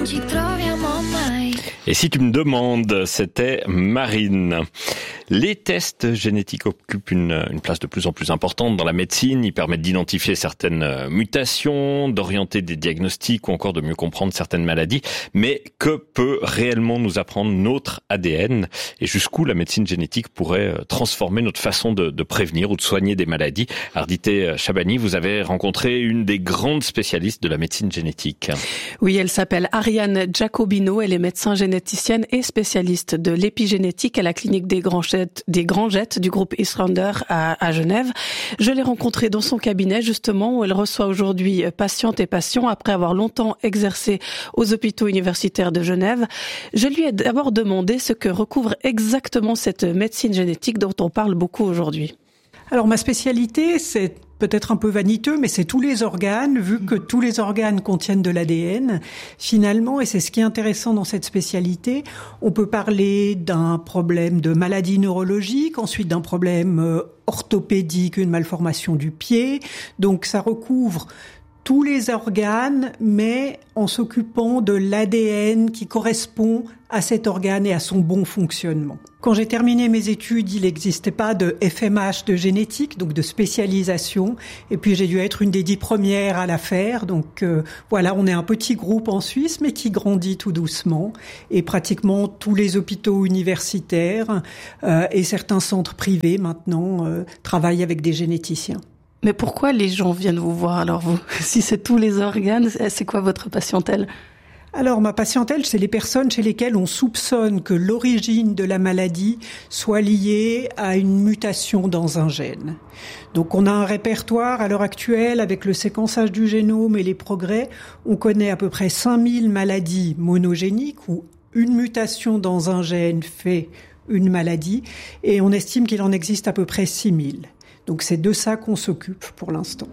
ci troviamo mai. Et si tu me demandes, c'était Marine. Les tests génétiques occupent une place de plus en plus importante dans la médecine. Ils permettent d'identifier certaines mutations, d'orienter des diagnostics ou encore de mieux comprendre certaines maladies. Mais que peut réellement nous apprendre notre ADN et jusqu'où la médecine génétique pourrait transformer notre façon de prévenir ou de soigner des maladies? Ardité Chabani, vous avez rencontré une des grandes spécialistes de la médecine génétique. Oui, elle s'appelle Ariane Giacobino. Elle est médecin généticienne et spécialiste de l'épigénétique à la clinique des Grangettes du groupe Eastlander à Genève. Je l'ai rencontrée dans son cabinet justement où elle reçoit aujourd'hui patientes et patients après avoir longtemps exercé aux hôpitaux universitaires de Genève. Je lui ai d'abord demandé ce que recouvre exactement cette médecine génétique dont on parle beaucoup aujourd'hui. Alors ma spécialité, c'est peut-être un peu vaniteux, mais c'est tous les organes, vu que tous les organes contiennent de l'ADN. Finalement, et c'est ce qui est intéressant dans cette spécialité, on peut parler d'un problème de maladie neurologique, ensuite d'un problème orthopédique, une malformation du pied. Donc ça recouvre tous les organes, mais en s'occupant de l'ADN qui correspond à cet organe et à son bon fonctionnement. Quand j'ai terminé mes études, il n'existait pas de FMH de génétique, donc de spécialisation. Et puis j'ai dû être une des 10 premières à la faire. Donc voilà, on est un petit groupe en Suisse, mais qui grandit tout doucement. Et pratiquement tous les hôpitaux universitaires et certains centres privés maintenant travaillent avec des généticiens. Mais pourquoi les gens viennent vous voir alors vous? Si c'est tous les organes, c'est quoi votre patientèle? Alors ma patientèle, c'est les personnes chez lesquelles on soupçonne que l'origine de la maladie soit liée à une mutation dans un gène. Donc on a un répertoire à l'heure actuelle avec le séquençage du génome et les progrès. On connaît à peu près 5000 maladies monogéniques où une mutation dans un gène fait une maladie et on estime qu'il en existe à peu près 6000. Donc c'est de ça qu'on s'occupe pour l'instant.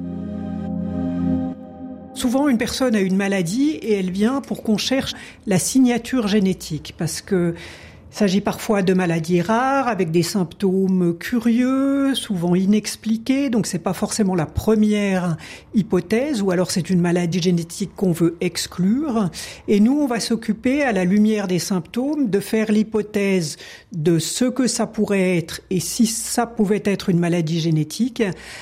Souvent, une personne a une maladie et elle vient pour qu'on cherche la signature génétique parce que il s'agit parfois de maladies rares avec des symptômes curieux, souvent inexpliqués, donc c'est pas forcément la première hypothèse ou alors c'est une maladie génétique qu'on veut exclure. Et nous, on va s'occuper à la lumière des symptômes de faire l'hypothèse de ce que ça pourrait être et si ça pouvait être une maladie génétique,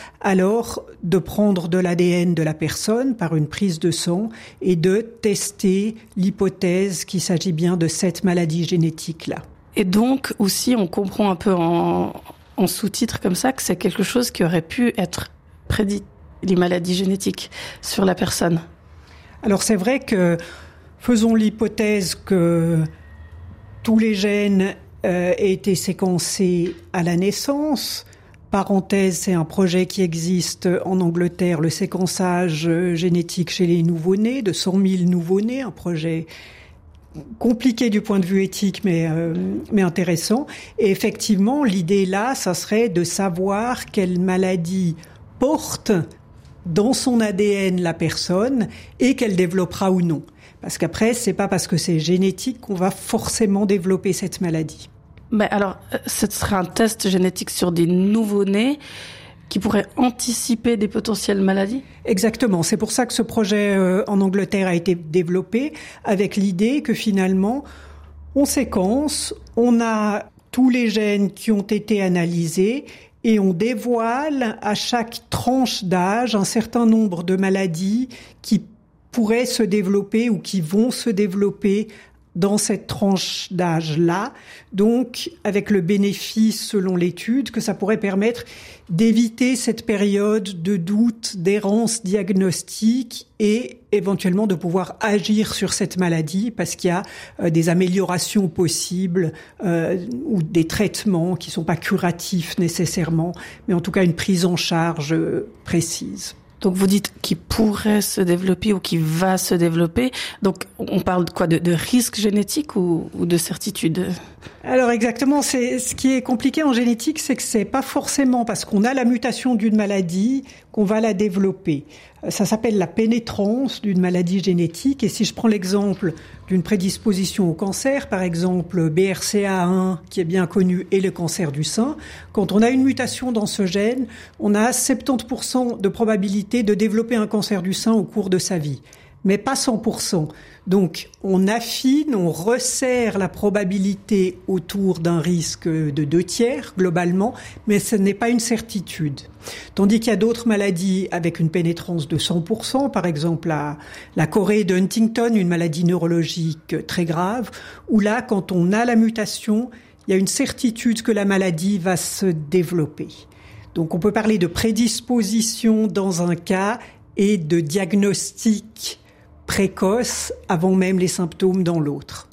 alors de prendre de l'ADN de la personne par une prise de sang et de tester l'hypothèse qu'il s'agit bien de cette maladie génétique-là. Et donc aussi, on comprend un peu en sous-titre comme ça que c'est quelque chose qui aurait pu être prédit, les maladies génétiques, sur la personne. Alors c'est vrai que faisons l'hypothèse que tous les gènes aient été séquencés à la naissance. Parenthèse, c'est un projet qui existe en Angleterre, le séquençage génétique chez les nouveau-nés, de 100 000 nouveau-nés, un projet compliqué du point de vue éthique, mais intéressant. Et effectivement, l'idée là, ça serait de savoir quelle maladie porte dans son ADN la personne et qu'elle développera ou non. Parce qu'après, c'est pas parce que c'est génétique qu'on va forcément développer cette maladie. Mais alors, ce serait un test génétique sur des nouveau-nés qui pourrait anticiper des potentielles maladies? Exactement. C'est pour ça que ce projet en Angleterre a été développé avec l'idée que finalement, on séquence, on a tous les gènes qui ont été analysés et on dévoile à chaque tranche d'âge un certain nombre de maladies qui pourraient se développer ou qui vont se développer dans cette tranche d'âge-là, donc avec le bénéfice, selon l'étude, que ça pourrait permettre d'éviter cette période de doute, d'errance diagnostique et éventuellement de pouvoir agir sur cette maladie parce qu'il y a des améliorations possibles ou des traitements qui ne sont pas curatifs nécessairement, mais en tout cas une prise en charge précise. Donc vous dites qu'il pourrait se développer ou qu'il va se développer. Donc on parle de quoi, de risque génétique ou de certitude? Alors exactement, c'est ce qui est compliqué en génétique, c'est que c'est pas forcément parce qu'on a la mutation d'une maladie qu'on va la développer. Ça s'appelle la pénétrance d'une maladie génétique. Et si je prends l'exemple d'une prédisposition au cancer, par exemple BRCA1 qui est bien connu et le cancer du sein, quand on a une mutation dans ce gène, on a 70% de probabilité de développer un cancer du sein au cours de sa vie. mais pas 100%. Donc, on affine, on resserre la probabilité autour d'un risque de 2/3, globalement, mais ce n'est pas une certitude. Tandis qu'il y a d'autres maladies avec une pénétrance de 100%, par exemple la chorée de Huntington, une maladie neurologique très grave, où là, quand on a la mutation, il y a une certitude que la maladie va se développer. Donc, on peut parler de prédisposition dans un cas et de diagnostic précoce avant même les symptômes dans l'autre.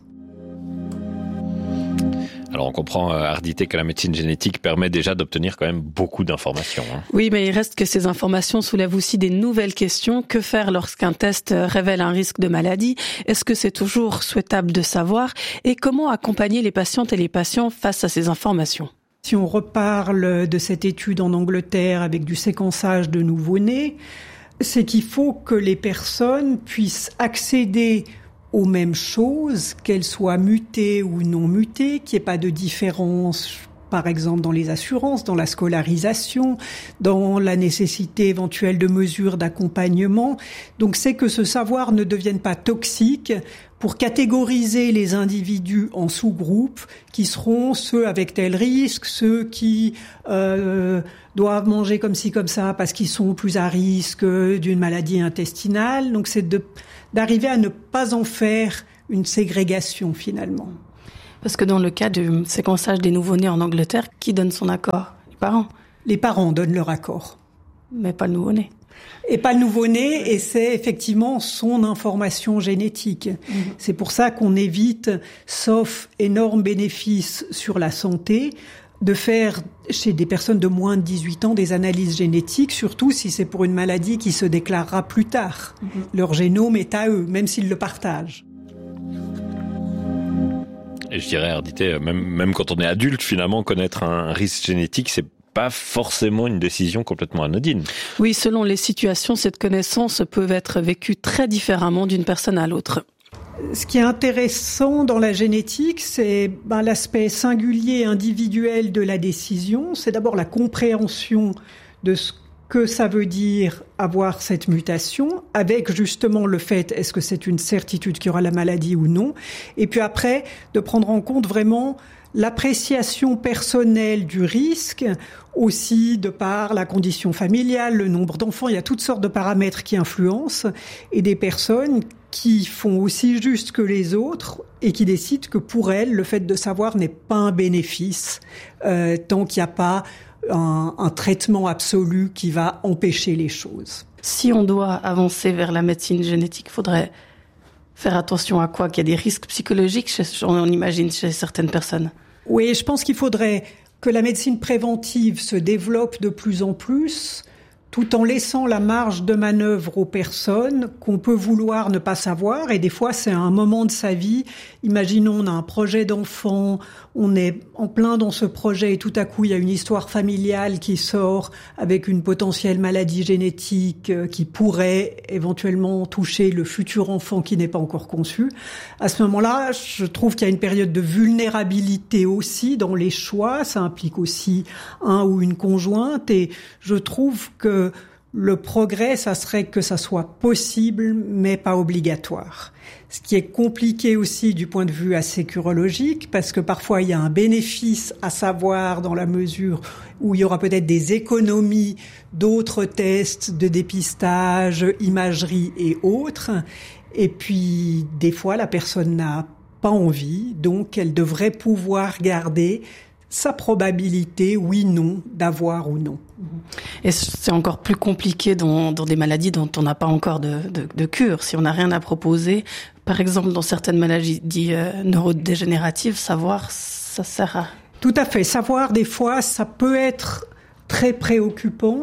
Alors on comprend, Ardité, que la médecine génétique permet déjà d'obtenir quand même beaucoup d'informations. Oui, mais il reste que ces informations soulèvent aussi des nouvelles questions. Que faire lorsqu'un test révèle un risque de maladie? Est-ce que c'est toujours souhaitable de savoir? Et comment accompagner les patientes et les patients face à ces informations? Si on reparle de cette étude en Angleterre avec du séquençage de nouveau-nés, c'est qu'il faut que les personnes puissent accéder aux mêmes choses, qu'elles soient mutées ou non mutées, qu'il n'y ait pas de différence, par exemple dans les assurances, dans la scolarisation, dans la nécessité éventuelle de mesures d'accompagnement. Donc c'est que ce savoir ne devienne pas toxique pour catégoriser les individus en sous-groupes qui seront ceux avec tel risque, ceux qui doivent manger comme ci, comme ça parce qu'ils sont plus à risque d'une maladie intestinale. Donc c'est d'arriver à ne pas en faire une ségrégation finalement. Parce que dans le cas du séquençage des nouveau-nés en Angleterre, qui donne son accord? Les parents? Les parents donnent leur accord. Mais pas le nouveau-né. Et pas le nouveau-né, et c'est effectivement son information génétique. C'est pour ça qu'on évite, sauf énorme bénéfice sur la santé, de faire chez des personnes de moins de 18 ans des analyses génétiques, surtout si c'est pour une maladie qui se déclarera plus tard. Leur génome est à eux, même s'ils le partagent. Et je dirais, Ardité, même quand on est adulte, finalement, connaître un risque génétique, c'est pas forcément une décision complètement anodine. Oui, selon les situations, cette connaissance peut être vécue très différemment d'une personne à l'autre. Ce qui est intéressant dans la génétique, c'est l'aspect singulier, individuel de la décision. C'est d'abord la compréhension de ce que ça veut dire avoir cette mutation, avec justement le fait, est-ce que c'est une certitude qu'il y aura la maladie ou non, et puis après, de prendre en compte vraiment l'appréciation personnelle du risque, aussi de par la condition familiale, le nombre d'enfants, il y a toutes sortes de paramètres qui influencent, et des personnes qui font aussi juste que les autres et qui décident que pour elles, le fait de savoir n'est pas un bénéfice, tant qu'il n'y a pas un traitement absolu qui va empêcher les choses. Si on doit avancer vers la médecine génétique, il faudrait faire attention à quoi? Qu'il y a des risques psychologiques, on imagine, chez certaines personnes. Oui, je pense qu'il faudrait que la médecine préventive se développe de plus en plus, tout en laissant la marge de manœuvre aux personnes qu'on peut vouloir ne pas savoir. Et des fois, c'est à un moment de sa vie. Imaginons, on a un projet d'enfant, on est en plein dans ce projet et tout à coup, il y a une histoire familiale qui sort avec une potentielle maladie génétique qui pourrait éventuellement toucher le futur enfant qui n'est pas encore conçu. À ce moment-là, je trouve qu'il y a une période de vulnérabilité aussi dans les choix. Ça implique aussi un ou une conjointe et je trouve que le progrès, ça serait que ça soit possible, mais pas obligatoire. Ce qui est compliqué aussi du point de vue assécurologique, parce que parfois il y a un bénéfice à savoir dans la mesure où il y aura peut-être des économies d'autres tests de dépistage, imagerie et autres. Et puis, des fois, la personne n'a pas envie, donc elle devrait pouvoir garder sa probabilité, oui, non, d'avoir ou non. Et c'est encore plus compliqué dans des maladies dont on n'a pas encore de cure. Si on n'a rien à proposer, par exemple, dans certaines maladies neurodégénératives, savoir, ça sert à... Tout à fait. Savoir, des fois, ça peut être très préoccupant.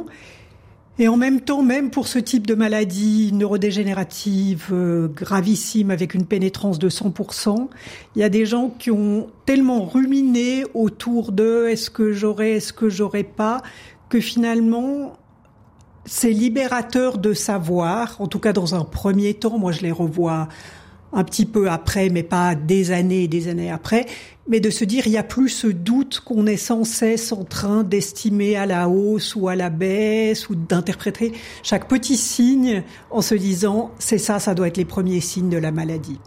Et en même temps, même pour ce type de maladie neurodégénérative gravissime avec une pénétrance de 100%, il y a des gens qui ont tellement ruminé autour de est-ce que j'aurais pas, que finalement, c'est libérateur de savoir, en tout cas dans un premier temps. Moi, je les revois un petit peu après, mais pas des années et des années après, mais de se dire il n'y a plus ce doute qu'on est sans cesse en train d'estimer à la hausse ou à la baisse ou d'interpréter chaque petit signe en se disant c'est ça, ça doit être les premiers signes de la maladie.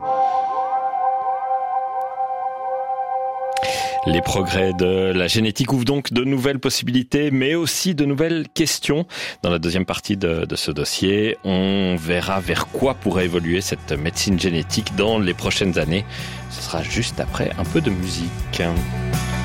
Les progrès de la génétique ouvrent donc de nouvelles possibilités, mais aussi de nouvelles questions. Dans la deuxième partie de ce dossier, on verra vers quoi pourrait évoluer cette médecine génétique dans les prochaines années. Ce sera juste après un peu de musique.